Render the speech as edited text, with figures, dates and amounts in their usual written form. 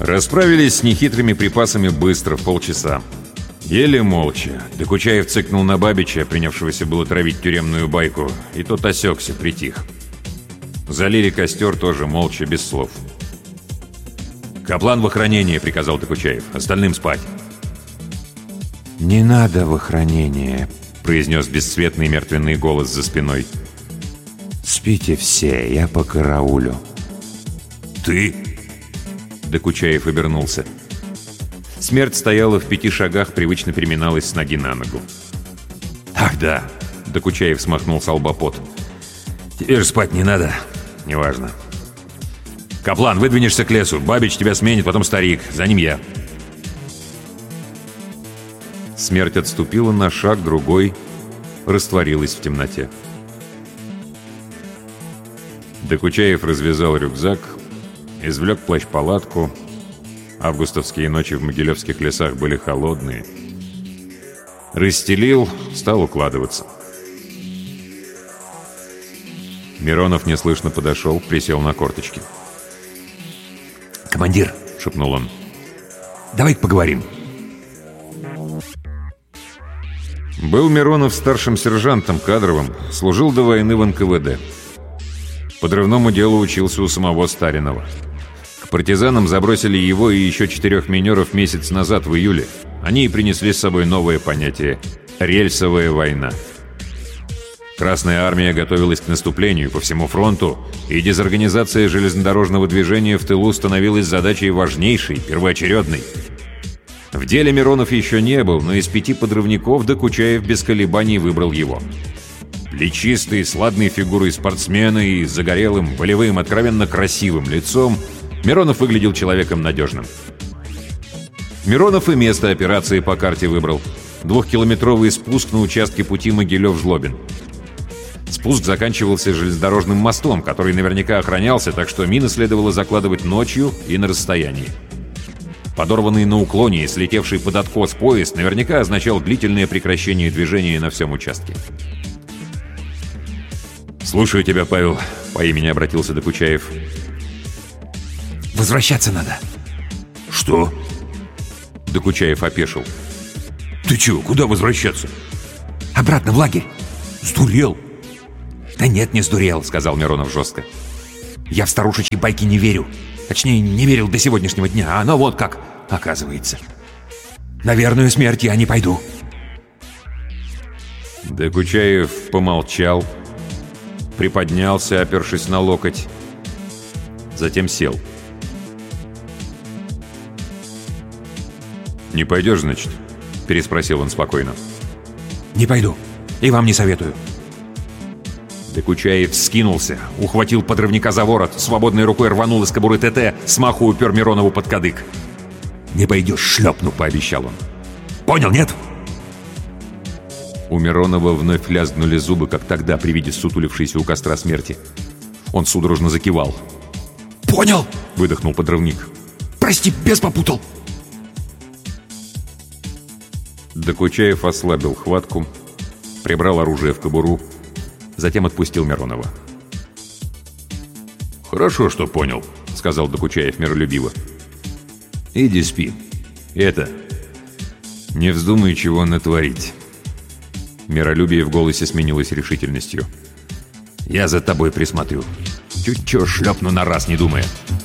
Расправились с нехитрыми припасами быстро, в полчаса. Еле молча. Докучаев цыкнул на Бабича, принявшегося было травить тюремную байку, и тот осекся, притих. Залили костер тоже молча, без слов. «Каплан в охранение», — приказал Докучаев. «Остальным спать». «Не надо в охранение», — произнес бесцветный мертвенный голос за спиной. «Спите все, я покараулю». «Ты?» — Докучаев обернулся. Смерть стояла в 5 шагах, привычно переминалась с ноги на ногу. «Ах, да!» — Докучаев смахнул с лба пот. «Тебе же спать не надо. Неважно. Каплан, выдвинешься к лесу. Бабич тебя сменит, потом старик. За ним я». Смерть отступила на шаг, другой, растворилась в темноте. Докучаев развязал рюкзак, извлек плащ-палатку. Августовские ночи в могилевских лесах были холодные. Расстелил, стал укладываться. Миронов неслышно подошел, присел на корточки. «Командир», — шепнул он, — «давай поговорим». Был Миронов старшим сержантом кадровым, служил до войны в НКВД. Подрывному делу учился у самого Старинова. К партизанам забросили его и еще 4 минеров месяц назад, в июле. Они и принесли с собой новое понятие — рельсовая война. Красная армия готовилась к наступлению по всему фронту, и дезорганизация железнодорожного движения в тылу становилась задачей важнейшей, первоочередной. В деле Миронов еще не был, но из 5 подрывников Докучаев без колебаний выбрал его. Плечистый, с ладной фигурой спортсмена и загорелым, волевым, откровенно красивым лицом, Миронов выглядел человеком надежным. Миронов и место операции по карте выбрал. 2-километровый спуск на участке пути Могилев-Жлобин. Спуск заканчивался железнодорожным мостом, который наверняка охранялся, так что мины следовало закладывать ночью и на расстоянии. Подорванный на уклоне и слетевший под откос поезд наверняка означал длительное прекращение движения на всем участке. «Слушаю тебя, Павел», — по имени обратился Докучаев. «Возвращаться надо». «Что?» Докучаев опешил. «Ты чего? Куда возвращаться?» «Обратно в лагерь». «Сдурел?» «Да нет, не сдурел», — сказал Миронов жестко. «Я в старушечьи байки не верю. Точнее, не верил до сегодняшнего дня, а оно вот как, оказывается. На верную смерть я не пойду». Докучаев помолчал, приподнялся, опершись на локоть, затем сел. «Не пойдешь, значит?» — переспросил он спокойно. «Не пойду. И вам не советую». Докучаев вскинулся, ухватил подрывника за ворот, свободной рукой рванул из кобуры ТТ, смаху упер Миронову под кадык. «Не пойдешь, шлепну», — пообещал он. «Понял, нет?» У Миронова вновь лязгнули зубы, как тогда при виде сутулившейся у костра смерти. Он судорожно закивал. «Понял!» — выдохнул подрывник. «Прости, бес попутал!» Докучаев ослабил хватку, прибрал оружие в кобуру, затем отпустил Миронова. «Хорошо, что понял», — сказал Докучаев миролюбиво. «Иди спи. Это... не вздумай чего натворить». Миролюбие в голосе сменилось решительностью. «Я за тобой присмотрю. Чуть-чуть шлепну на раз, не думая».